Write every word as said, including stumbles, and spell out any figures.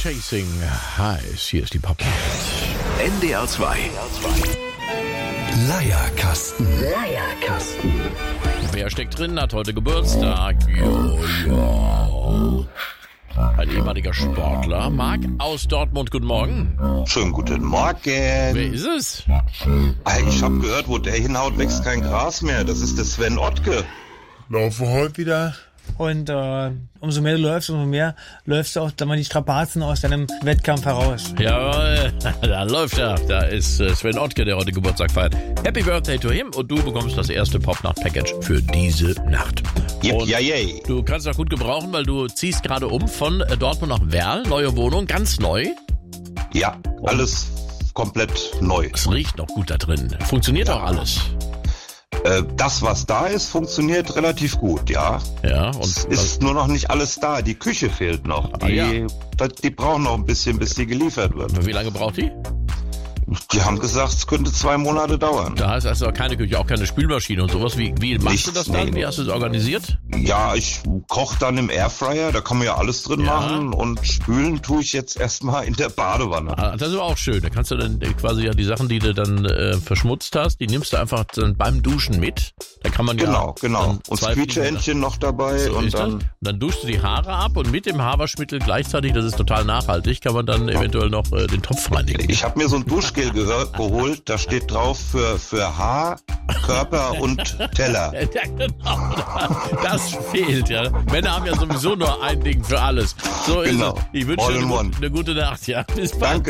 Chasing Highs. Hier ist die Pop. N D R zwei. Leierkasten. Leierkasten. Wer steckt drin, hat heute Geburtstag. Jojo. Ein ehemaliger Sportler. Marc aus Dortmund, guten Morgen. Schönen guten Morgen. Wer ist es? Ich habe gehört, wo der hinhaut, wächst kein Gras mehr. Das ist der Sven Ottke. Laufe heute wieder. Und äh, umso mehr du läufst, umso mehr läufst du auch dann mal die Strapazen aus deinem Wettkampf heraus. Jawohl, da läuft er. Da ist äh, Sven Ottke, der heute Geburtstag feiert. Happy Birthday to him und du bekommst das erste Pop-Nacht-Package für diese Nacht. Yep, ja, yay. Du kannst auch gut gebrauchen, weil du ziehst gerade um von äh, Dortmund nach Werl. Neue Wohnung, ganz neu. Ja, alles komplett neu. Es riecht noch gut da drin. Funktioniert auch alles. Äh, das, was da ist, funktioniert relativ gut, ja. Ja, und es ist nur noch nicht alles da. Die Küche fehlt noch. Die, ah, ja. die, die brauchen noch ein bisschen, bis die geliefert wird. Wie lange braucht die? Die haben gesagt, es könnte zwei Monate dauern. Da ist also keine Küche, auch keine Spülmaschine und sowas. Wie, wie machst Nichts, du das dann? nee. Wie hast du es organisiert? Ja, ich koche dann im Airfryer, da kann man ja alles drin Ja. machen und spülen tue ich jetzt erstmal in der Badewanne. Ah, das ist aber auch schön. Da kannst du dann quasi ja die Sachen, die du dann äh, verschmutzt hast, die nimmst du einfach dann beim Duschen mit. Da kann man ja Genau, genau. dann Und zwei Quietscheentchen noch dabei So und ist das. dann... Und dann duschst du die Haare ab und mit dem Haarwaschmittel gleichzeitig, das ist total nachhaltig, kann man dann eventuell noch äh, den Topf reinigen. Ich habe mir so ein Duschgel gehör- geholt, da steht drauf für, für Haar, Körper und Teller. Ja, genau. Das fehlt, ja. Männer haben ja sowieso nur ein Ding für alles. So ist Genau. es. Ich wünsche All dir in eine, one. eine gute Nacht, ja. Bis bald. Danke.